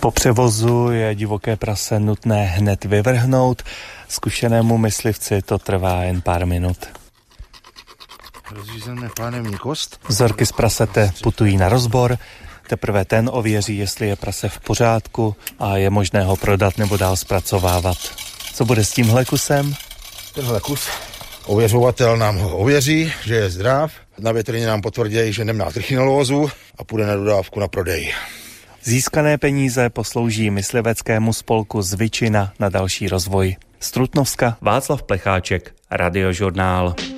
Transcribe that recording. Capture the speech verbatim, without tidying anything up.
Po převozu je divoké prase nutné hned vyvrhnout. Zkušenému myslivci to trvá jen pár minut. Rozřízené pánevní kost. Vzorky z prasete putují na rozbor. Teprve ten ověří, jestli je prase v pořádku a je možné ho prodat nebo dál zpracovávat. Co bude s tímhle kusem? Tenhle kus ověřovatel nám ho ověří, že je zdrav. Na větrině nám potvrdí, že nemá trichinelózu a půjde na dodávku na prodej. Získané peníze poslouží mysliveckému spolku Zvyčina na další rozvoj. Z Trutnovska Václav Plecháček, Radiožurnál.